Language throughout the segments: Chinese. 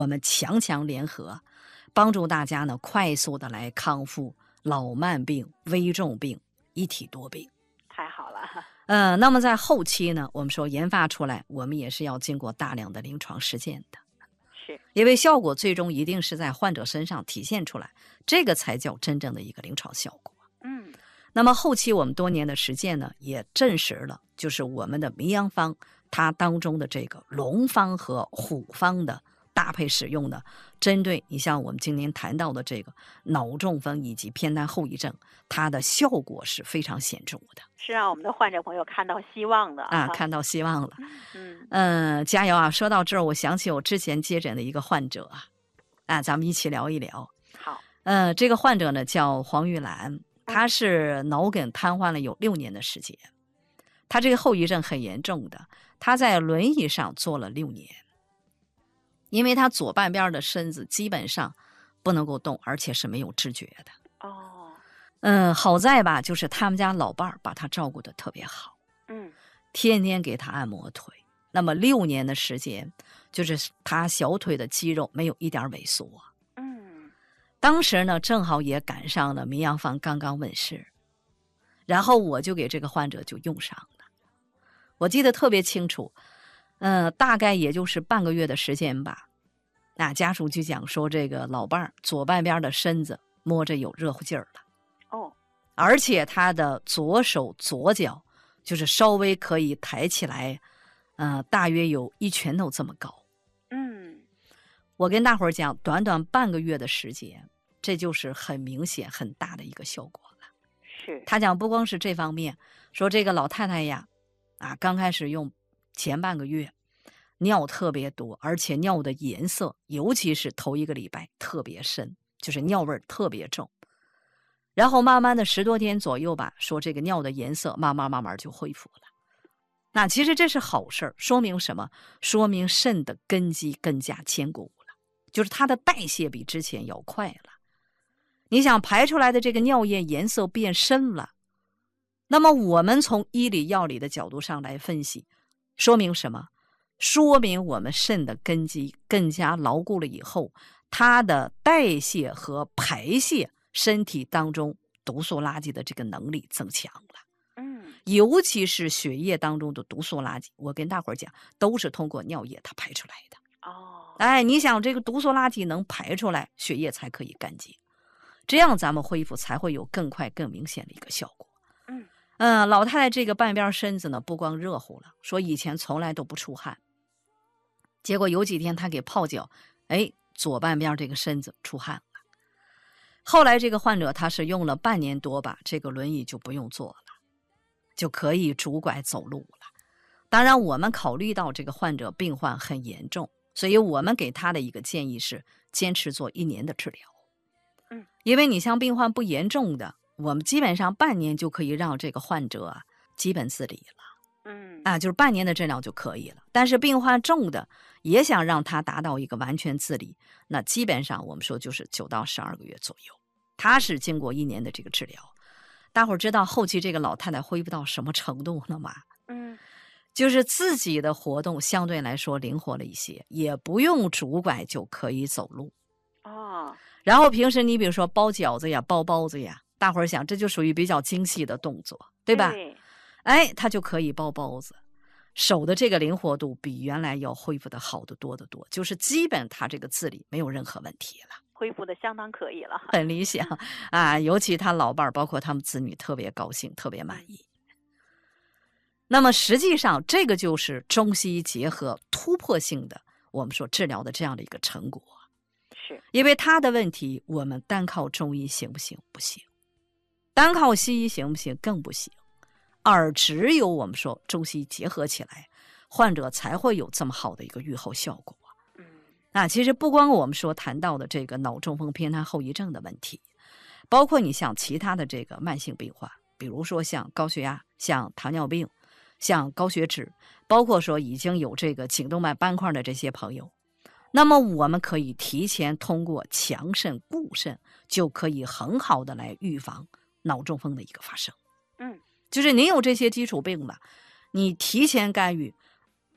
我们强强联合，帮助大家呢快速的来康复老慢病、危重病、一体多病。 太好了。 那么在后期呢，我们说研发出来，我们也是要经过大量的临床实践的。 是， 因为效果最终一定是在患者身上体现出来，这个才叫真正的一个临床效果。那么后期我们多年的实践呢，也证实了，就是我们的名扬方它当中的这个龙方和虎方的搭配使用的，针对你像我们今天谈到的这个脑中风以及偏瘫后遗症，它的效果是非常显著的， 是让我们的患者朋友看到希望的啊， 看到希望了。加油啊！说到这儿，我想起我之前接诊的一个患者咱们一起聊一聊。 好， 这个患者呢叫黄玉兰，他是脑梗瘫痪了有6年的时间，他这个后遗症很严重的，他在轮椅上坐了6年，因为他左半边的身子基本上不能够动，而且是没有知觉的。好在吧，就是他们家老伴儿把他照顾得特别好，天天给他按摩腿。那么6年的时间，就是他小腿的肌肉没有一点萎缩。当时呢，正好也赶上了名扬方刚刚问世，然后我就给这个患者就用上了。我记得特别清楚，大概也就是半个月的时间吧。那家属就讲说，这个老伴儿左半边的身子摸着有热乎劲儿了，而且他的左手左脚就是稍微可以抬起来，大约有1拳头这么高。我跟大伙儿讲，短短半个月的时间，这就是很明显很大的一个效果了。 是， 他讲不光是这方面，说这个老太太呀，刚开始用前半个月尿特别多，而且尿的颜色，尤其是头1个礼拜特别深，就是尿味特别重。然后慢慢的10多天左右吧，说这个尿的颜色慢慢就恢复了。那其实这是好事儿，说明什么？说明肾的根基更加坚固了，就是它的代谢比之前要快了。你想排出来的这个尿液颜色变深了，那么我们从医理药理的角度上来分析，说明什么？说明我们肾的根基更加牢固了以后，它的代谢和排泄身体当中毒素垃圾的这个能力增强了。尤其是血液当中的毒素垃圾，我跟大伙儿讲，都是通过尿液它排出来的。你想这个毒素垃圾能排出来，血液才可以干净，这样咱们恢复才会有更快更明显的一个效果。老太太这个半边身子呢，不光热乎了，说以前从来都不出汗，结果有几天她给泡脚，左半边这个身子出汗了。后来这个患者他是用了半年多吧，这个轮椅就不用坐了，就可以拄拐走路了。当然我们考虑到这个患者病患很严重，所以我们给他的一个建议是坚持做1年的治疗。因为你像病患不严重的，我们基本上半年就可以让这个患者基本自理了。就是半年的治疗就可以了。但是病患重的也想让他达到一个完全自理，那基本上我们说就是9到12个月左右。他是经过1年的这个治疗。大伙儿知道后期这个老太太恢复到什么程度了吗？就是自己的活动相对来说灵活了一些，也不用拄拐就可以走路。然后平时你比如说包饺子呀、包包子呀，大伙儿想这就属于比较精细的动作，对吧？他就可以包包子，手的这个灵活度比原来要恢复的好得多得多，就是基本他这个自理没有任何问题了， 恢复的相当可以了， 很理想尤其他老伴儿包括他们子女特别高兴，特别满意。那么实际上这个就是中西医结合突破性的我们说治疗的这样的一个成果。 是因为他的问题我们单靠中医行不行？不行。单靠西医行不行？更不行。而只有我们说中西医结合起来，患者才会有这么好的一个预后效果。其实不光我们说谈到的这个脑中风偏瘫后遗症的问题，包括你像其他的这个慢性病患，比如说像高血压、像糖尿病、像高血脂，包括说已经有这个颈动脉斑块的这些朋友，那么我们可以提前通过强肾固肾，就可以很好的来预防脑中风的一个发生。就是您有这些基础病了，你提前干预，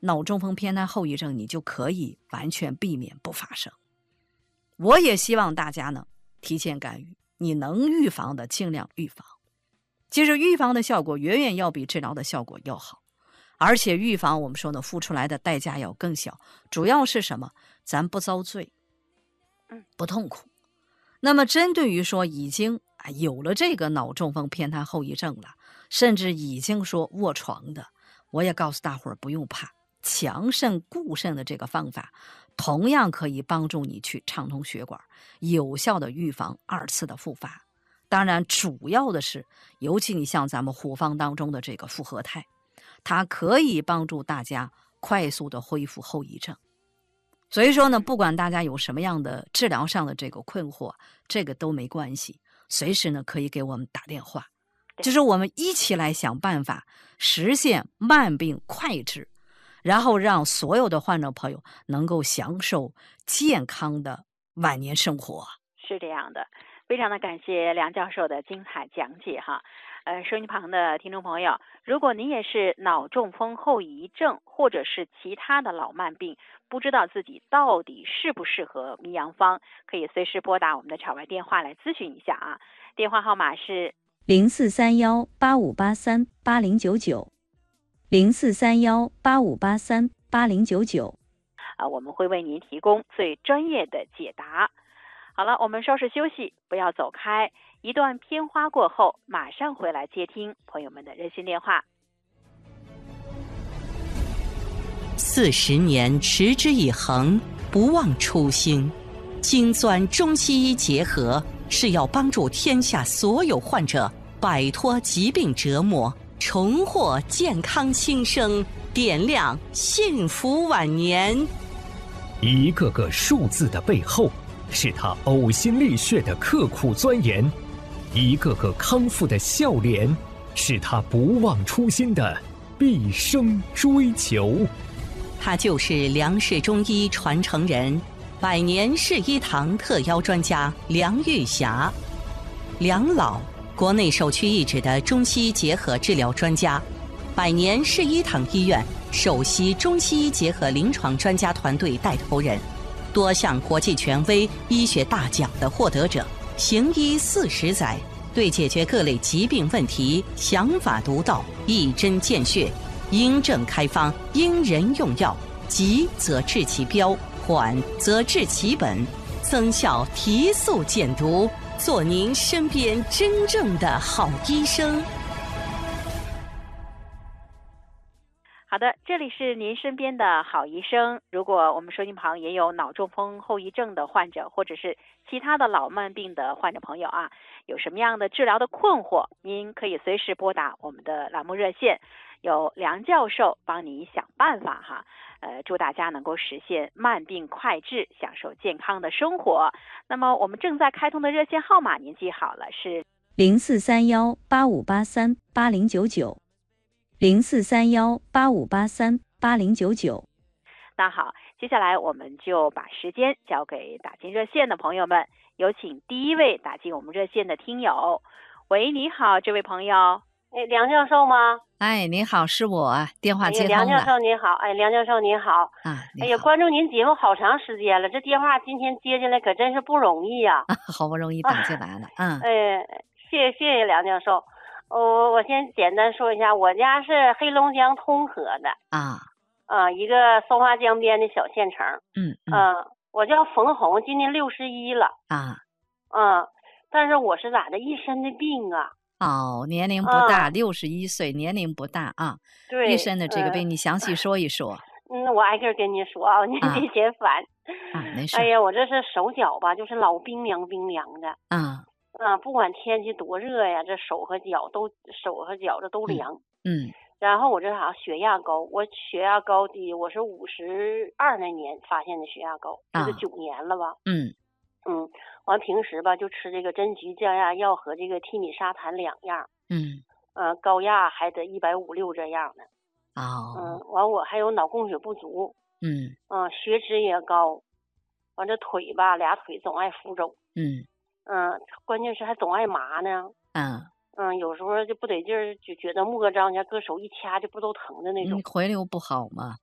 脑中风偏瘫后遗症你就可以完全避免不发生。我也希望大家呢提前干预，你能预防的尽量预防。其实预防的效果远远要比治疗的效果要好，而且预防我们说呢付出来的代价要更小。主要是什么？咱不遭罪，不痛苦。那么针对于说已经有了这个脑中风偏瘫后遗症了，甚至已经说卧床的，我也告诉大伙儿不用怕，强肾固肾的这个方法同样可以帮助你去畅通血管，有效的预防2次的复发。当然主要的是，尤其你像咱们虎方当中的这个复合肽，它可以帮助大家快速的恢复后遗症。所以说呢，不管大家有什么样的治疗上的这个困惑，这个都没关系，随时呢可以给我们打电话，就是我们一起来想办法实现慢病快治，然后让所有的患者朋友能够享受健康的晚年生活。 是这样的，非常的感谢梁教授的精彩讲解哈。收音旁的听众朋友，如果您也是脑中风后遗症或者是其他的老慢病，不知道自己到底适不适合迷阳方，可以随时拨打我们的场外电话来咨询一下啊。电话号码是 043185838099，043185838099。 我们会为您提供最专业的解答。好了，我们稍事休息，不要走开。一段片花过后，马上回来接听朋友们的热线电话。 40年持之以恒，不忘初心。精钻中西医结合，是要帮助天下所有患者摆脱疾病折磨，重获健康新生，点亮幸福晚年。 一个个数字的背后，是他呕心沥血的刻苦钻研；一个个康复的笑脸，是他不忘初心的毕生追求。 他就是梁氏中医传承人，百年世医堂特邀专家梁玉霞。梁老，国内首屈一指的中西医结合治疗专家，百年世医堂医院首席中西医结合临床专家团队带头人，多项国际权威医学大奖的获得者，行医40载，对解决各类疾病问题想法独到，一针见血，因症开方，因人用药，急则治其标，缓则治其本，增效提速减毒，做您身边真正的好医生。 好的，这里是您身边的好医生。如果我们收音旁也有脑中风后遗症的患者，或者是其他的老慢病的患者朋友啊，有什么样的治疗的困惑，您可以随时拨打我们的栏目热线，有梁教授帮你想办法哈。祝大家能够实现慢病快治，享受健康的生活。那么我们正在开通的热线号码您记好了，是 043185838099，043185838099。 那好，接下来我们就把时间交给打进热线的朋友们，有请第一位打进我们热线的听友。喂，你好，这位朋友。 梁教授吗？ 您好，是我，电话接通了。 梁教授您好，梁教授您好。关注您节目好长时间了，这电话今天接进来可真是不容易呀。 好不容易打进来了。 谢谢梁教授。我先简单说一下，我家是黑龙江通河的一个松花江边的小县城。我叫冯红，今年61了。但是我是咋的，一身的病啊。 年龄不大，61岁，年龄不大啊。 对， 一身的这个病，你详细说一说。 我挨个跟你说啊，您别嫌烦。 没事。 哎呀，我这是手脚吧，就是老冰凉冰凉的。不管天气多热呀，这手和脚这都凉。然后我这血压高，我血压高低，我是52那年发现的血压高，这是9年了吧。完平时吧就吃这个针菊降压药和这个替米沙坦2样。高压还得150-160这样的。完我还有脑供血不足。血脂也高。完这腿吧，俩腿总爱浮肿。关键是还总爱麻呢。有时候就不得劲儿，就觉得木疙瘩，人家搁手一掐就不都疼的那种。 回流不好吗？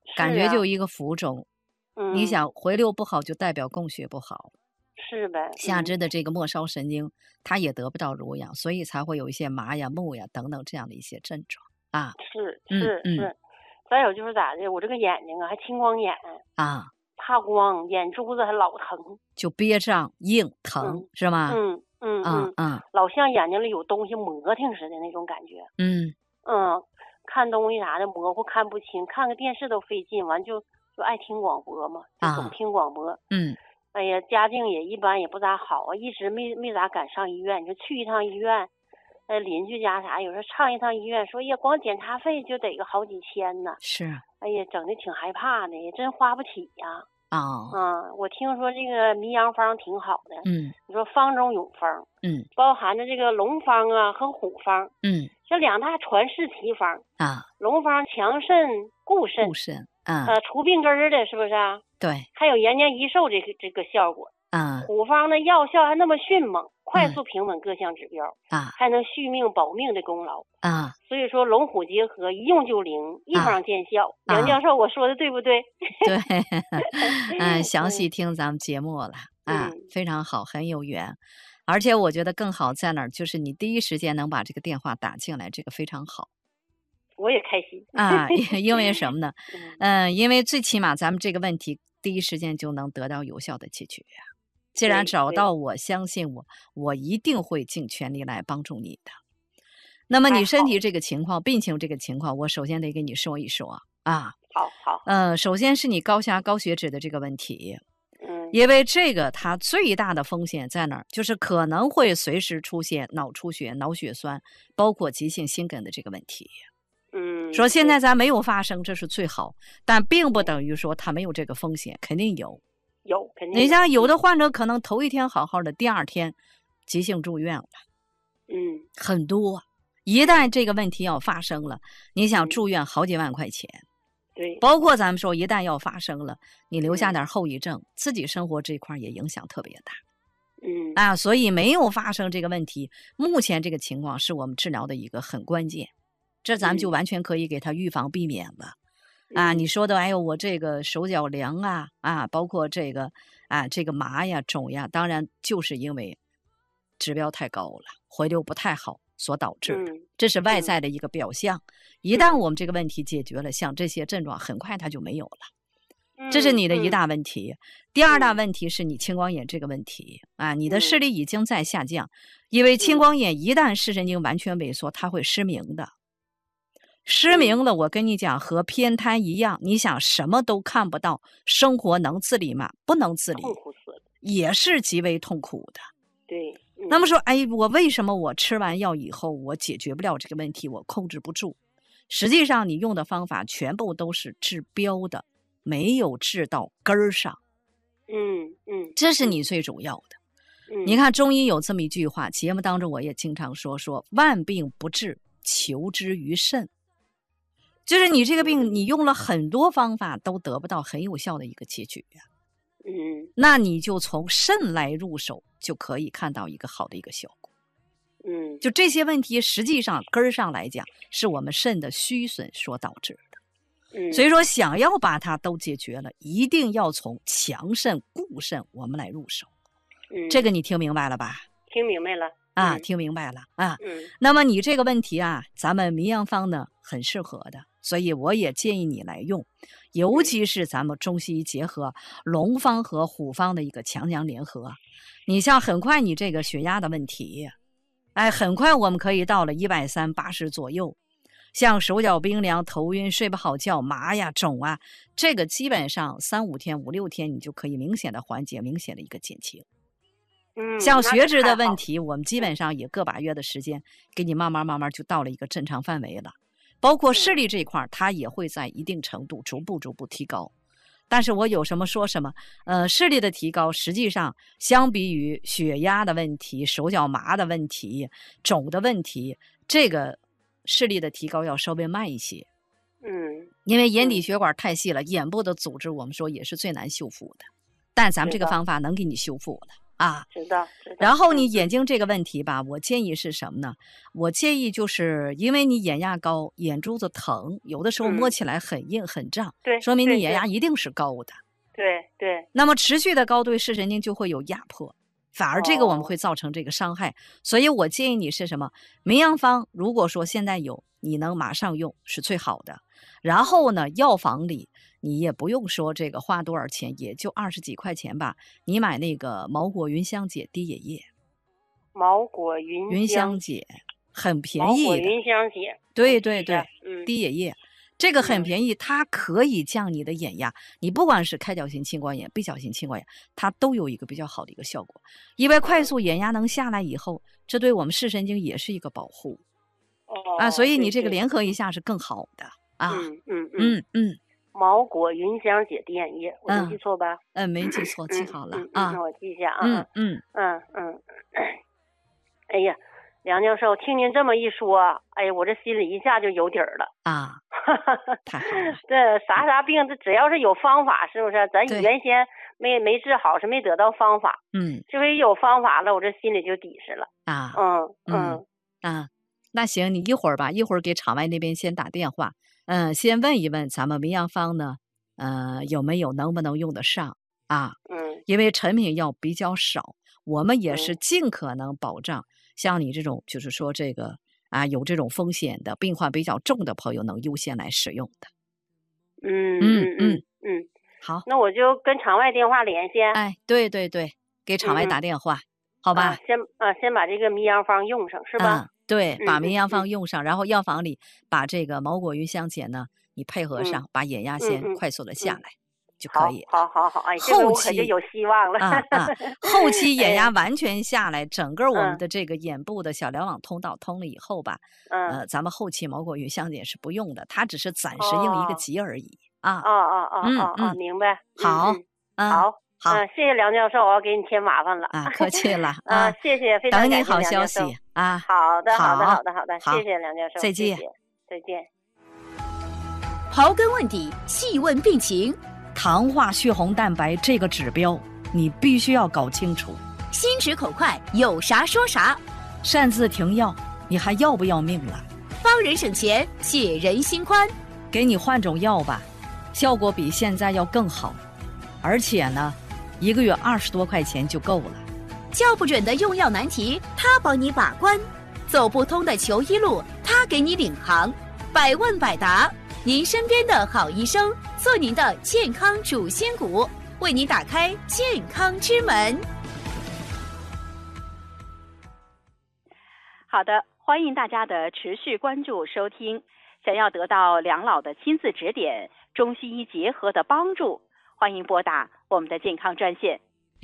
感觉就一个浮肿。你想回流不好，就代表供血不好。 是呗。 下肢的这个末梢神经，它也得不到濡养，所以才会有一些麻呀、木呀等等这样的一些症状啊。 是。再有就是咋的，我这个眼睛啊还青光眼啊， 怕光，眼珠子还老疼， 就憋胀硬疼，是吗？ 老像眼睛里有东西磨挺似的那种感觉。看东西啥的模糊看不清，看个电视都费劲，完就爱听广播嘛，就总听广播。哎呀，家境也一般，也不咋好啊，一直没咋敢上医院。你说去一趟医院，邻居家啥有时候上一趟医院，说呀，光检查费就得个好几千呢。 是。 哎呀，整的挺害怕的，也真花不起呀。我听说这个迷养方挺好的。你说方中有方。包含着这个龙方啊和虎方。这两大传世奇方啊。龙方强肾固肾。除病根儿的，是不是啊？ 对。 还有延年益寿这个效果。虎方的药效还那么迅猛，快速平稳各项指标还能续命保命的功劳所以说龙虎结合，一用就灵，一方见效。梁教授，我说的对不对？ 对。详细听咱们节目了非常好，很有缘。而且我觉得更好在哪儿，就是你第一时间能把这个电话打进来，这个非常好。 我也开心因为什么呢？因为最起码咱们这个问题第一时间就能得到有效的解决呀。既然找到我，相信我一定会尽全力来帮助你的。那么你身体这个情况，病情这个情况，我首先得跟你说一说啊。 好。 首先是你高血脂的这个问题。因为这个它最大的风险在哪儿？就是可能会随时出现脑出血、脑血栓，包括急性心梗的这个问题。说现在咱没有发生，这是最好，但并不等于说它没有这个风险，肯定有。 肯定有。 你像有的患者可能头一天好好的，第二天急性住院了。很多。一旦这个问题要发生了，你想住院好几万块钱。 对。 包括咱们说一旦要发生了，你留下点后遗症，自己生活这块也影响特别大。所以没有发生这个问题，目前这个情况是我们治疗的一个很关键，这咱们就完全可以给他预防避免了。你说的，哎呦，我这个手脚凉包括这个麻呀、肿呀，当然就是因为指标太高了，回流不太好所导致的，这是外在的一个表象。一旦我们这个问题解决了，像这些症状很快它就没有了。这是你的一大问题。第二大问题是你青光眼这个问题你的视力已经在下降，因为青光眼一旦视神经完全萎缩，它会失明的。失明了，我跟你讲，和偏瘫一样，你想什么都看不到，生活能自理吗？不能自理， 痛苦死了， 也是极为痛苦的。 对。 那么说，我为什么我吃完药以后我解决不了这个问题，我控制不住？实际上，你用的方法全部都是治标的，没有治到根儿上。这是你最主要的。你看中医有这么一句话，节目当中我也经常说万病不治，求之于肾。就是你这个病，你用了很多方法都得不到很有效的一个解决那你就从肾来入手，就可以看到一个好的一个效果。就这些问题实际上根儿上来讲是我们肾的虚损所导致的。所以说想要把它都解决了，一定要从强肾固肾我们来入手。这个你听明白了吧？ 听明白了听明白了那么你这个问题咱们迷养方呢很适合的，所以我也建议你来用，尤其是咱们中西医结合龙方和虎方的一个强强联合。你像很快你这个血压的问题很快我们可以到了130、80左右。像手脚冰凉、头晕、睡不好觉、麻呀、肿这个基本上3、5天、5、6天你就可以明显的缓解，明显的一个减轻。像血脂的问题，我们基本上也个把月的时间给你慢慢就到了一个正常范围了。包括视力这一块它也会在一定程度逐步提高。但是我有什么说什么视力的提高实际上相比于血压的问题、手脚麻的问题、肿的问题，这个视力的提高要稍微慢一些。因为眼底血管太细了，眼部的组织我们说也是最难修复的，但咱们这个方法能给你修复了。 啊， 知道。 然后你眼睛这个问题吧，我建议是什么呢？我建议就是因为你眼压高，眼珠子疼，有的时候摸起来很硬很胀， 对， 说明你眼压一定是高的。 对。 那么持续的高对视神经就会有压迫，反而这个我们会造成这个伤害。所以我建议你是什么？绵阳方如果说现在有，你能马上用是最好的。然后呢，药房里你也不用说这个花多少钱，也就20几块钱吧。你买那个毛果云香解滴眼液， 毛果云香解很便宜的。 毛果云香解， 对，滴眼液。这个很便宜，它可以降你的眼压。你不管是开角性青光眼、闭角性青光眼，它都有一个比较好的一个效果。因为快速眼压能下来以后，这对我们视神经也是一个保护。所以你这个联合一下是更好的啊。 毛果云香解滴眼液，我没记错吧？ 没记错，记好了啊。那我记一下啊。哎呀。梁教授，听您这么一说，哎呀，我这心里一下就有底儿了啊！太好了， 这啥病，这只要是有方法，是不是？咱原先没治好，是没得到方法。这回有方法了，我这心里就底实了啊。那行，你一会儿给场外那边先打电话，先问一问咱们绵阳方呢，有没有能不能用得上啊？因为成品药比较少，我们也是尽可能保障。像你这种就是说这个有这种风险的病患比较重的朋友能优先来使用的。好， 那我就跟场外电话连线。 对，给场外打电话，好吧？ 先把这个绵阳方用上是吧？ 对，把绵阳方用上，然后药房里把这个毛果云香解呢，你配合上，把眼压先快速的下来。就可以。 好，哎，后期就有希望了。 后期眼压完全下来，整个我们的这个眼部的小梁网通道通了以后吧，咱们后期毛果云香解是不用的，它只是暂时应一个急而已啊。 明白。 好， 谢谢梁教授，我要给你添麻烦了。 客气了谢谢，非常感谢。等你好消息啊。 好的，谢谢梁教授， 再见。 刨根问底，细问病情。 糖化血红蛋白这个指标，你必须要搞清楚。 心直口快，有啥说啥。 擅自停药，你还要不要命了？ 帮人省钱，解人心宽。 给你换种药吧，效果比现在要更好，而且呢，1个月20多块钱就够了。 叫不准的用药难题，他帮你把关；走不通的求医路，他给你领航。百问百答，您身边的好医生，做您的健康主心骨，为您打开健康之门。 好的，欢迎大家的持续关注收听。想要得到梁老的亲自指点，中西医结合的帮助，欢迎拨打我们的健康专线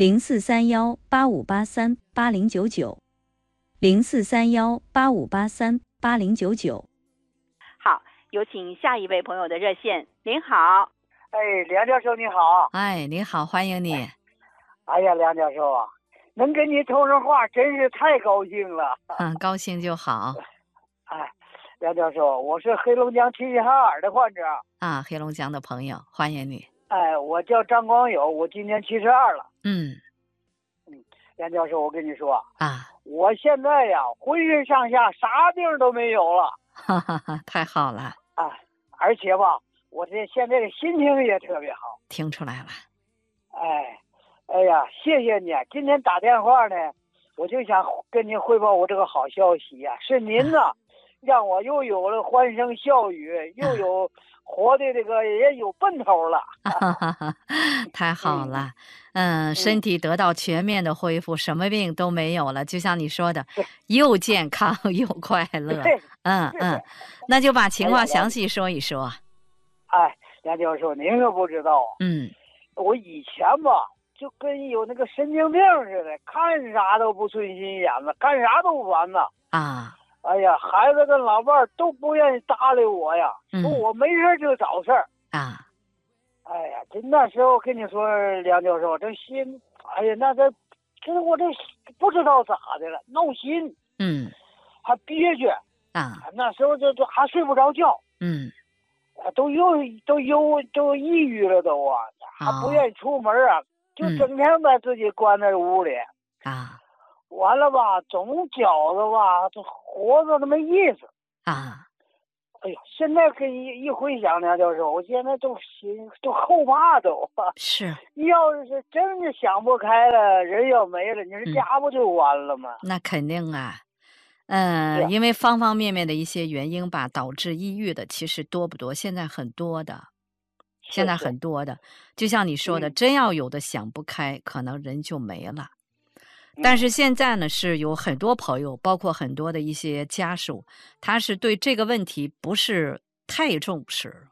043185838090043185838090。 好，有请下一位朋友的热线。您好。 梁教授你好。 您好，欢迎你。 哎呀，梁教授啊，能跟你通上话真是太高兴了。 高兴就好。 梁教授，我是黑龙江齐齐哈尔的患者。 黑龙江的朋友，欢迎你。 我叫张光友，我今年72了。梁教授，我跟你说我现在呀，浑身上下啥病都没有了。 太好了。 而且吧，我现在的心情也特别好。 听出来了。 哎呀，谢谢你！今天打电话呢，我就想跟您汇报我这个好消息呀，是您呢，让我又有了欢声笑语，又有活的这个也有奔头了。 太好了。身体得到全面的恢复，什么病都没有了，就像你说的，又健康又快乐。那就把情况详细说一说。 梁教授，您可不知道。我以前吧，就跟有那个神经病似的，看啥都不顺心眼子，干啥都烦呐。哎呀，孩子跟老伴都不愿意搭理我呀，说我没事就找事儿。哎呀，这那时候跟你说，梁教授，这心，哎呀，我这不知道咋的了，闹心。还憋屈。那时候就还睡不着觉。都抑郁了都还不愿意出门啊，就整天把自己关在屋里。 啊。 完了吧，总觉着吧，这活着都没意思啊。 哎呀，现在可以一回想呢，教授，我现在都后怕都。 是。 你要是真是想不开了，人要没了，你说家不就完了吗？ 那肯定啊。因为方方面面的一些原因吧，导致抑郁的其实多不多？现在很多的。现在很多的，就像你说的，真要有的想不开，可能人就没了。但是现在呢，是有很多朋友，包括很多的一些家属，他是对这个问题不是太重视，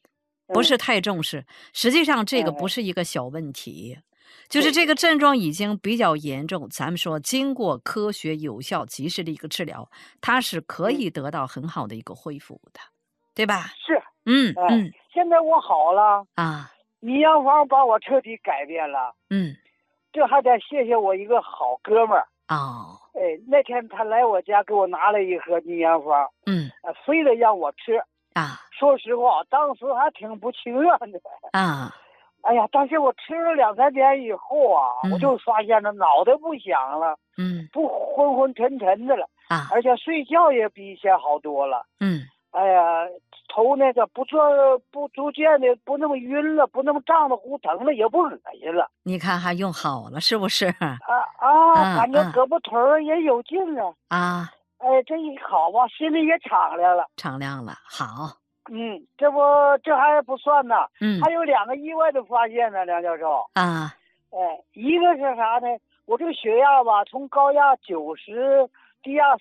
实际上这个不是一个小问题，就是这个症状已经比较严重，咱们说经过科学有效及时的一个治疗，它是可以得到很好的一个恢复的，对吧？ 是。现在我好了啊， 米阳方把我彻底改变了。这还得谢谢我一个好哥们儿。那天他来我家给我拿了一盒米阳方，非得让我吃啊。 说实话，当时还挺不情愿的啊。 哎呀，但是我吃了2、3天以后啊，我就发现了脑袋不响了，不昏昏沉沉的了啊， 而且睡觉也比以前好多了。哎呀，头那个不逐渐的不那么晕了，不那么胀得乎疼了，也不恶心了。 你看还用好了是不是？ 感觉胳膊腿儿也有劲了啊。 这一好吧，心里也敞亮了。 好。 这还不算呢。还有2个意外的发现呢，梁教授。一个是啥呢？我这个血压吧，从高压90，低压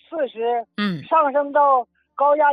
40，上升到高压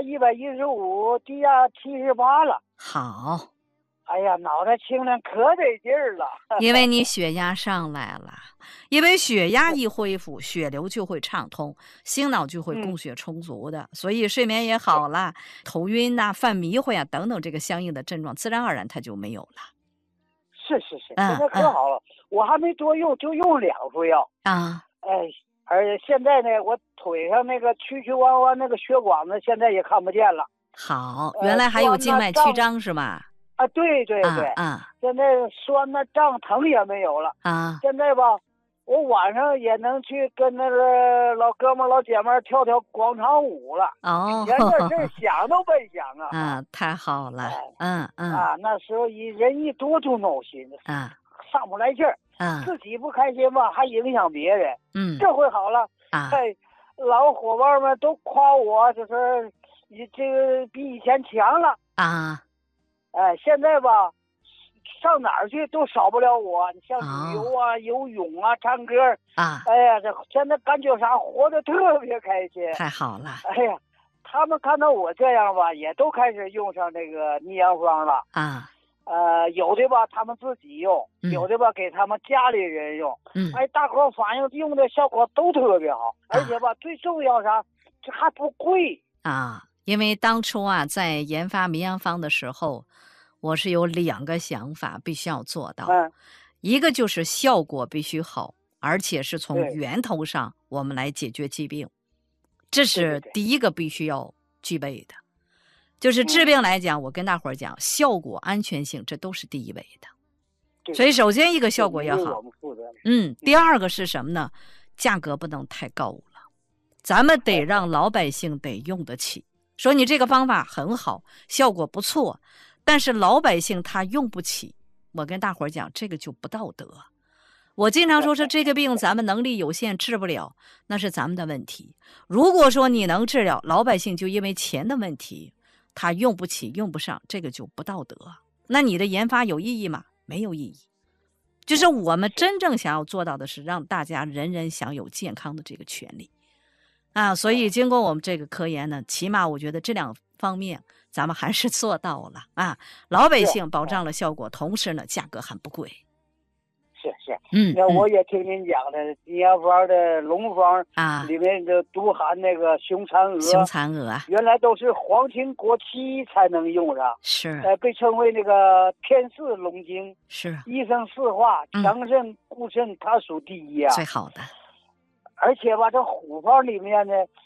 115，低压78了。 好。 哎呀，脑袋清凉可得劲儿了。 因为你血压上来了，因为血压一恢复，血流就会畅通，心脑就会供血充足的，所以睡眠也好了，头晕呐、犯迷糊呀等等这个相应的症状，自然而然它就没有了。 是，现在可好了，我还没多用，就用2副药啊。 而且现在呢，我腿上那个曲弯那个血管子现在也看不见了。 好，原来还有静脉曲张是吗？ 对。现在酸的胀疼也没有了啊。 现在吧，我晚上也能去跟那个老哥们老姐们跳广场舞了。连这事想都没想啊。 太好了。 那时候人一多就闹心，上不来劲儿。自己不开心吧，还影响别人。这回好了。老伙伴们都夸我，就说你这个比以前强了啊。 现在吧，上哪儿去都少不了我。你像旅游啊、游泳啊、唱歌啊。 哎呀，这现在感觉啥，活得特别开心。 太好了。 哎呀，他们看到我这样吧，也都开始用上这个逆阳方了啊。 有的吧他们自己用，有的吧给他们家里人用。大伙反映用的效果都特别好，而且吧最重要啥，这还不贵啊。因为当初在研发迷阳方的时候，我是有2个想法必须要做到。一个就是效果必须好，而且是从源头上我们来解决疾病，这是第一个必须要具备的。就是治病来讲，我跟大伙儿讲，效果、安全性这都是第一位的。所以首先一个效果要好。第二个是什么呢？价格不能太高了，咱们得让老百姓得用得起。说你这个方法很好，效果不错，但是老百姓他用不起，我跟大伙儿讲，这个就不道德。我经常说这个病咱们能力有限治不了，那是咱们的问题。如果说你能治疗，老百姓就因为钱的问题他用不起用不上，这个就不道德。那你的研发有意义吗？没有意义。就是我们真正想要做到的是让大家人人享有健康的这个权利所以经过我们这个科研呢，起码我觉得这2方面咱们还是做到了老百姓保障了效果，同时呢价格还不贵。 是。那我也听您讲的逆阳方的龙方里面的独含那个雄蚕蛾，原来都是皇亲国戚才能用上。 是。 被称为那个天赐龙精。 是。 医生四化，强肾固肾，它属第一啊。 最好的。 而且吧，这虎方里面呢，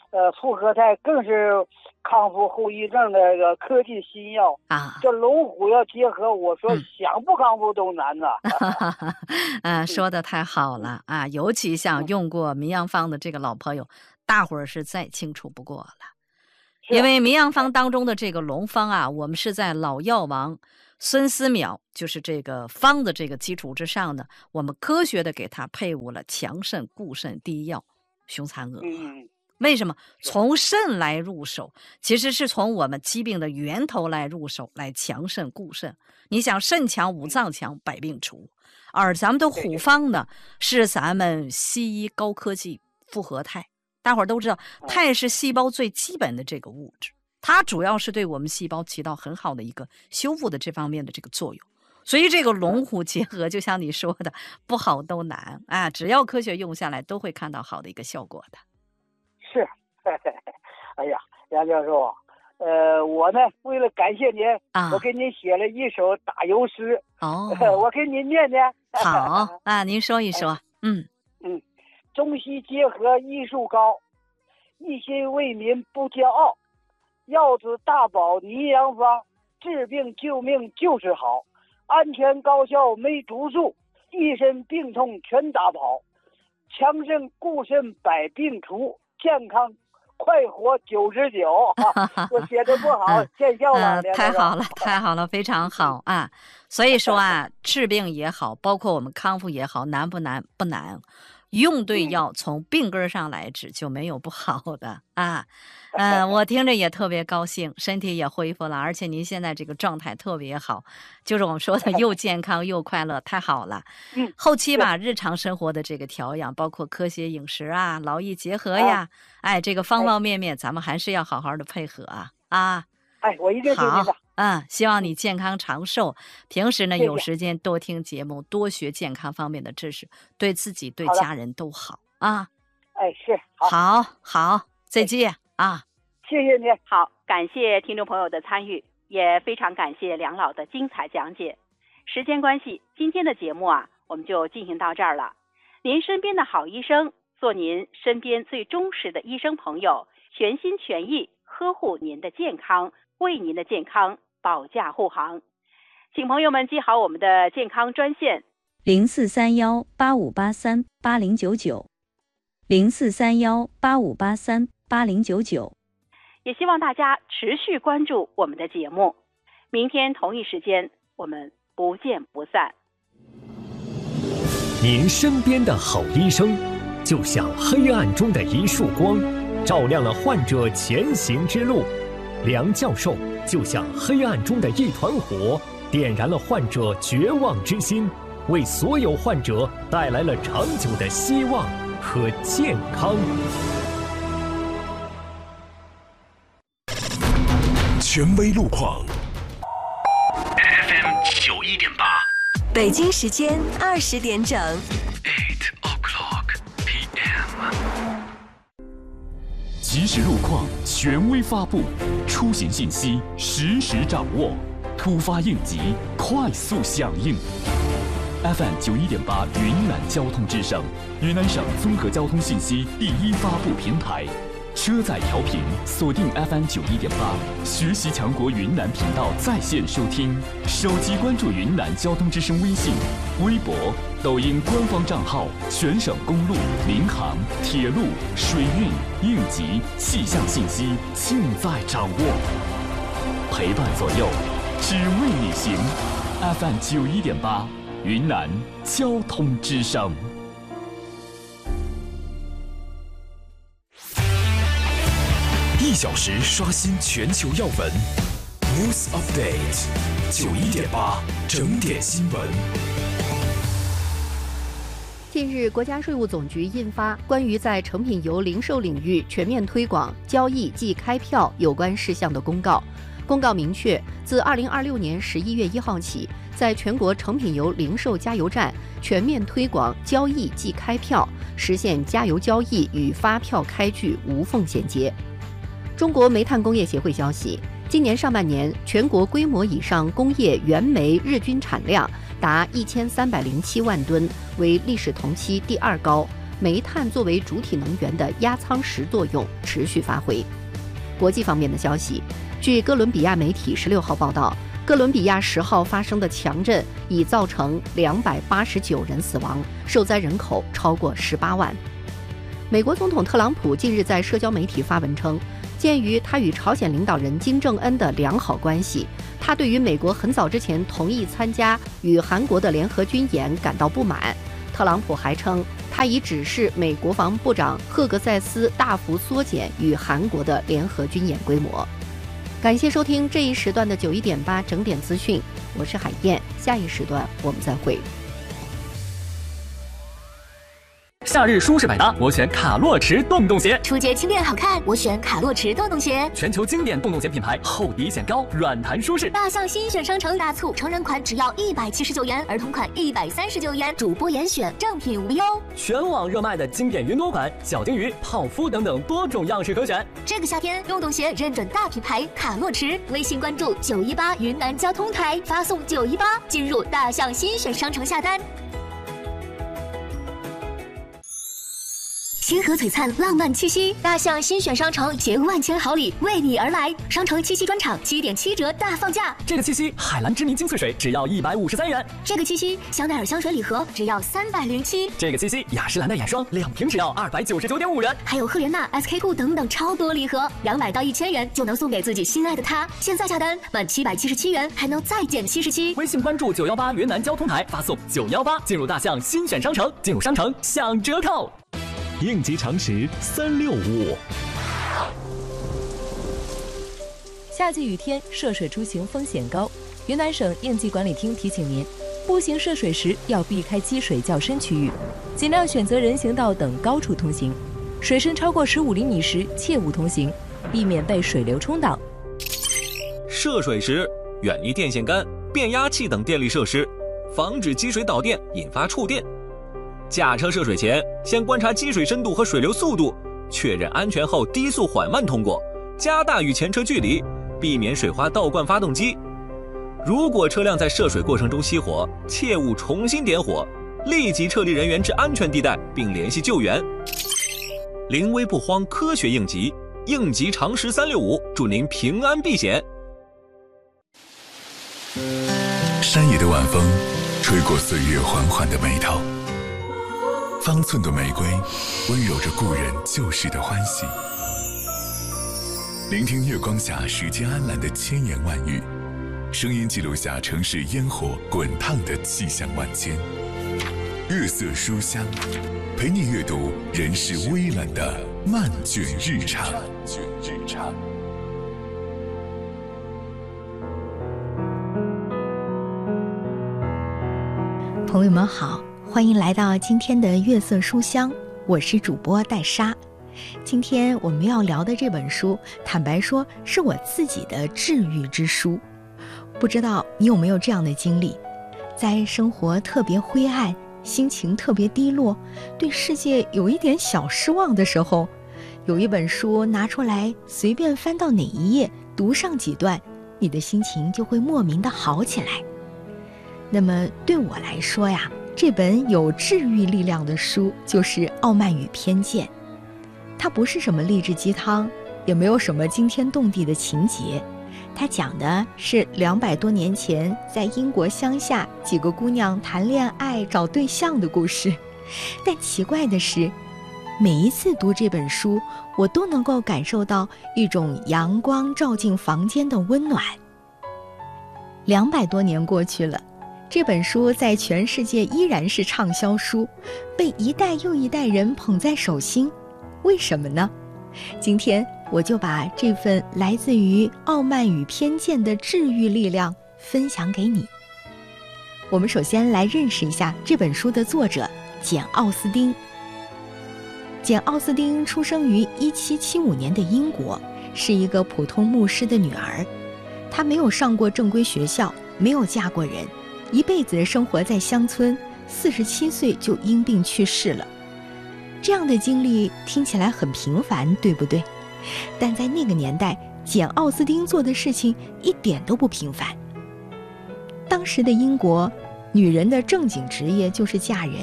复合肽更是康复后遗症的这个科技新药啊。这龙虎要结合，我说想不康复都难呐。 说的太好了啊！尤其像用过民药方的这个老朋友，大伙儿是再清楚不过了。因为民药方当中的这个龙方啊，我们是在老药王孙思邈就是这个方的这个基础之上呢，我们科学的给它配伍了强肾固肾第一药雄残阿胶。为什么从肾来入手？其实是从我们疾病的源头来入手，来强肾固肾。你想肾强五脏强，百病除。而咱们的虎方呢，是咱们西医高科技复合肽。大伙儿都知道，肽是细胞最基本的这个物质，它主要是对我们细胞起到很好的一个修复的这方面的这个作用。所以这个龙虎结合，就像你说的，不好都难啊！只要科学用下来，都会看到好的一个效果的。 是，哎呀，杨教授，我呢为了感谢您，我给您写了一首打油诗。我给您念念。 好啊，您说一说。 中西结合医术高，一心为民不骄傲。药子大宝泥洋方，治病救命就是好。安全高效没毒素，一身病痛全打跑。强肾固肾百病除，健康快活99。我写的不好，见笑了。 太好了，太好了，非常好啊！所以说啊，治病也好，包括我们康复也好，难不难？不难。用对药，从病根上来治，就没有不好的啊。我听着也特别高兴，身体也恢复了，而且您现在这个状态特别好，就是我们说的又健康又快乐，太好了。后期吧，日常生活的这个调养，包括科学饮食啊、劳逸结合呀，这个方方面面，咱们还是要好好的配合啊。 我一定注意的。 希望你健康长寿。平时呢，有时间多听节目，多学健康方面的知识，对自己对家人都好啊。 是好，再见啊！ 谢谢您。 好，感谢听众朋友的参与，也非常感谢梁老的精彩讲解。时间关系，今天的节目我们就进行到这儿了。您身边的好医生，做您身边最忠实的医生朋友，全心全意呵护您的健康，为您的健康保驾护航。请朋友们记好我们的健康专线 043185838090，043185838090。 也希望大家持续关注我们的节目。明天同一时间，我们不见不散。 您身边的好医生，就像黑暗中的一束光，照亮了患者前行之路。梁教授就像黑暗中的一团火，点燃了患者绝望之心，为所有患者带来了长久的希望和健康。 权威路况 FM 91.8， 北京时间20点整。 8 PM。 即时路况权威发布，出行信息实时掌握，突发应急快速响应。FM 91.8云南交通之声，云南省综合交通信息第一发布平台。车载调频锁定 FM 91.8，学习强国云南频道在线收听，手机关注云南交通之声微信、微博、抖音官方账号，全省公路、民航、铁路、水运、应急、气象信息尽在掌握，陪伴左右，只为你行。FM 91.8，云南交通之声。1小时刷新全球要闻 ，News Update 91.8整点新闻。 近日，国家税务总局印发关于在成品油零售领域全面推广交易即开票有关事项的公告。公告明确，自2026年11月1号起，在全国成品油零售加油站全面推广交易即开票，实现加油交易与发票开具无缝衔接。中国煤炭工业协会消息，今年上半年全国规模以上工业原煤日均产量达1307万吨，为历史同期第2高， 煤炭作为主体能源的压舱石作用持续发挥。国际方面的消息，据哥伦比亚媒体16号报道，哥伦比亚10号发生的强震已造成289人死亡，受灾人口超过18万。美国总统特朗普近日在社交媒体发文称，鉴于他与朝鲜领导人金正恩的良好关系，他对于美国很早之前同意参加与韩国的联合军演感到不满。特朗普还称，他已指示美国防部长赫格塞斯大幅缩减与韩国的联合军演规模。感谢收听这一时段的91.8整点资讯，我是海燕，下一时段我们再会。 夏日舒适百搭，我选卡洛驰洞洞鞋。 初阶轻便好看，我选卡洛驰洞洞鞋。 全球经典洞洞鞋品牌，厚底显高，软弹舒适。 大象新选商城大促，成人款只要179元，儿童款139元，主播严选，正品无忧。 全网热卖的经典云朵款、小金鱼、泡芙等等多种样式可选。 这个夏天，洞洞鞋认准大品牌卡洛驰，微信关注918云南交通台，发送918进入大象新选商城下单。星河璀璨，浪漫气息，大象新选商城携万千好礼为你而来。商城七夕专场7.7折大放价。 这个七夕，海蓝之谜精粹水只要153元。 这个七夕，香奈儿香水礼盒只要307。 这个七夕，雅诗兰黛眼霜2瓶只要299.5元。 还有赫莲娜、SK two 等等超多礼盒，200到1000元就能送给自己心爱的他。现在下单满777元还能再减77。 微信关注918云南交通台，发送918进入大象新选商城，进入商城享折扣。 应急常识365。 夏季雨天涉水出行风险高，云南省应急管理厅提醒您，步行涉水时要避开积水较深区域，尽量选择人行道等高处通行。水深超过15厘米时切勿通行，避免被水流冲倒。 涉水时远离电线杆、变压器等电力设施，防止积水导电引发触电。驾车涉水前，先观察积水深度和水流速度，确认安全后低速缓慢通过，加大与前车距离，避免水花倒灌发动机。如果车辆在涉水过程中熄火，切勿重新点火，立即撤离人员至安全地带并联系救援。临危不慌，科学应急，应急常识365，祝您平安避险。 山野的晚风吹过岁月缓缓的眉头，方寸的玫瑰温柔着故人旧时的欢喜。聆听月光下时间安澜的千言万语，声音记录下城市烟火滚烫的气象万千。月色书香，陪你阅读人世微澜的漫卷日常。 朋友们好，欢迎来到今天的月色书香，我是主播戴莎。今天我们要聊的这本书，坦白说是我自己的治愈之书。不知道你有没有这样的经历，在生活特别灰暗，心情特别低落，对世界有一点小失望的时候，有一本书拿出来，随便翻到哪一页，读上几段，你的心情就会莫名的好起来。那么对我来说呀，这本有治愈力量的书就是《傲慢与偏见》。它不是什么励志鸡汤，也没有什么惊天动地的情节，它讲的是200多年前在英国乡下几个姑娘谈恋爱找对象的故事。但奇怪的是，每一次读这本书，我都能够感受到一种阳光照进房间的温暖。200多年过去了，这本书在全世界依然是畅销书，被一代又一代人捧在手心。为什么呢？今天我就把这份来自于《傲慢与偏见》的治愈力量分享给你。我们首先来认识一下这本书的作者简·奥斯汀。简·奥斯汀出生于1775年的英国，是一个普通牧师的女儿。她没有上过正规学校，没有嫁过人，一辈子生活在乡村，47岁就因病去世了。这样的经历听起来很平凡，对不对？但在那个年代，简·奥斯汀做的事情一点都不平凡。当时的英国，女人的正经职业就是嫁人，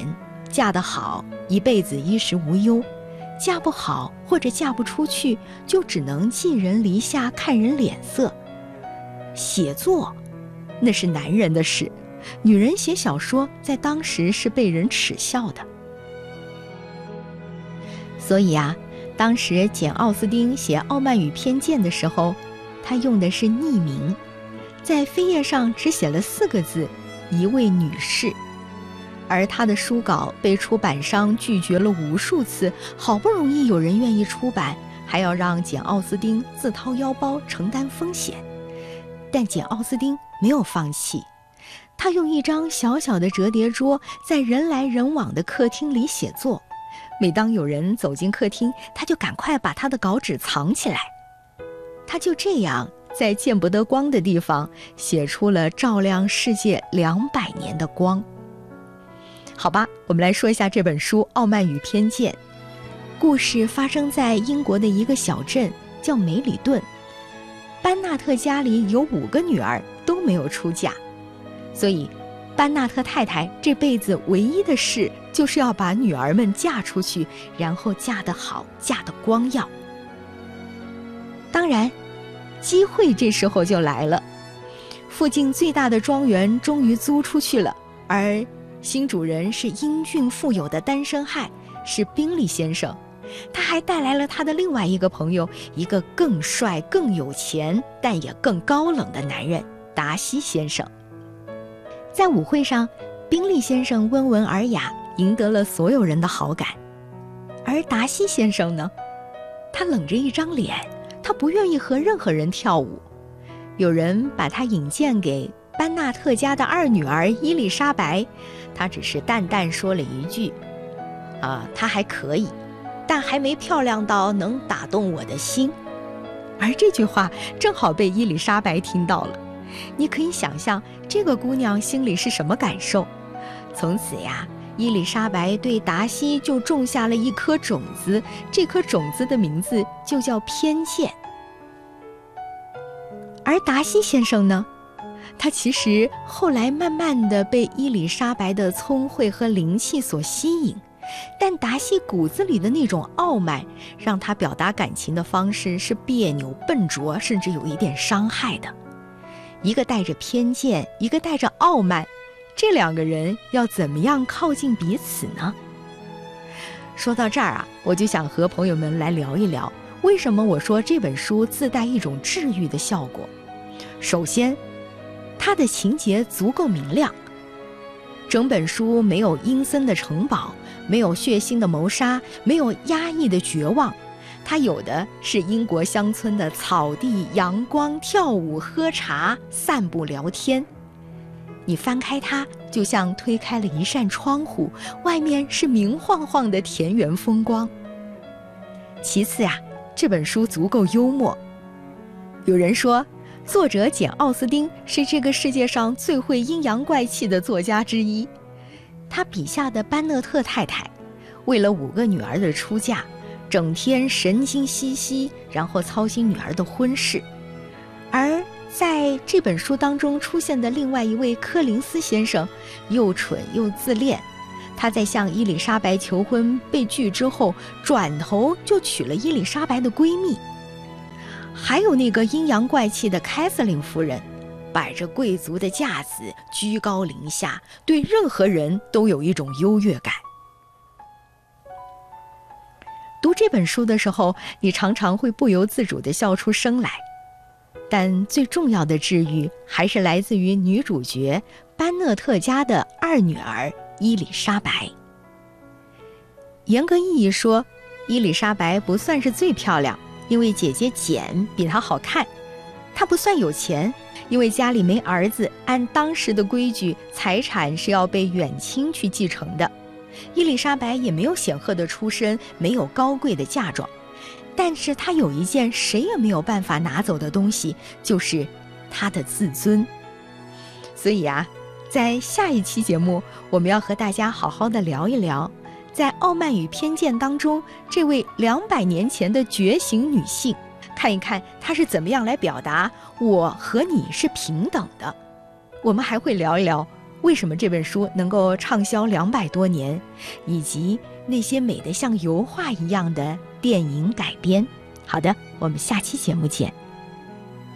嫁得好，一辈子衣食无忧；嫁不好或者嫁不出去，就只能寄人篱下，看人脸色。写作，那是男人的事，女人写小说在当时是被人耻笑的。所以啊，当时简·奥斯汀写《傲慢与偏见》的时候，他用的是匿名，在扉页上只写了4个字：一位女士。而他的书稿被出版商拒绝了无数次，好不容易有人愿意出版，还要让简·奥斯汀自掏腰包承担风险。但简·奥斯汀没有放弃，他用一张小小的折叠桌在人来人往的客厅里写作。每当有人走进客厅，他就赶快把他的稿纸藏起来。他就这样在见不得光的地方写出了照亮世界200年的光。好吧，我们来说一下这本书《傲慢与偏见》。故事发生在英国的一个小镇，叫梅里顿。班纳特家里有5个女儿，都没有出嫁，所以班纳特太太这辈子唯一的事就是要把女儿们嫁出去，然后嫁得好，嫁得光耀。当然，机会这时候就来了，附近最大的庄园终于租出去了，而新主人是英俊富有的单身汉，是宾利先生。他还带来了他的另外一个朋友，一个更帅、更有钱，但也更高冷的男人——达西先生。在舞会上，宾利先生温文尔雅，赢得了所有人的好感。而达西先生呢，他冷着一张脸，他不愿意和任何人跳舞。有人把他引荐给班纳特家的2女儿伊丽莎白，他只是淡淡说了一句：“她还可以，但还没漂亮到能打动我的心。”而这句话正好被伊丽莎白听到了。你可以想象这个姑娘心里是什么感受。从此呀，伊丽莎白对达西就种下了一颗种子，这颗种子的名字就叫偏见。而达西先生呢，他其实后来慢慢地被伊丽莎白的聪慧和灵气所吸引，但达西骨子里的那种傲慢，让他表达感情的方式是别扭、笨拙，甚至有一点伤害的。一个带着偏见，一个带着傲慢，这2个人要怎么样靠近彼此呢？说到这儿啊，我就想和朋友们来聊一聊，为什么我说这本书自带一种治愈的效果。首先，它的情节足够明亮，整本书没有阴森的城堡，没有血腥的谋杀，没有压抑的绝望，它有的是英国乡村的草地、阳光、跳舞、喝茶、散步、聊天。你翻开它，就像推开了一扇窗户，外面是明晃晃的田园风光。其次呀，这本书足够幽默。有人说，作者简·奥斯汀是这个世界上最会阴阳怪气的作家之一。他笔下的班纳特太太，为了5个女儿的出嫁，整天神经兮兮，然后操心女儿的婚事。而在这本书当中出现的另外一位柯林斯先生，又蠢又自恋。他在向伊丽莎白求婚被拒之后，转头就娶了伊丽莎白的闺蜜。还有那个阴阳怪气的凯瑟琳夫人，摆着贵族的架子，居高临下，对任何人都有一种优越感。读这本书的时候，你常常会不由自主地笑出声来，但最重要的治愈还是来自于女主角班纳特家的2女儿伊丽莎白。严格意义说，伊丽莎白不算是最漂亮，因为姐姐简比她好看。她不算有钱，因为家里没儿子，按当时的规矩，财产是要被远亲去继承的。伊丽莎白也没有显赫的出身，没有高贵的嫁妆，但是她有一件谁也没有办法拿走的东西，就是她的自尊。所以啊，在下一期节目，我们要和大家好好的聊一聊，在《傲慢与偏见》当中，这位200年前的觉醒女性，看一看她是怎么样来表达我和你是平等的。我们还会聊一聊为什么这本书能够畅销200多年，以及那些美得像油画一样的电影改编。好的，我们下期节目见。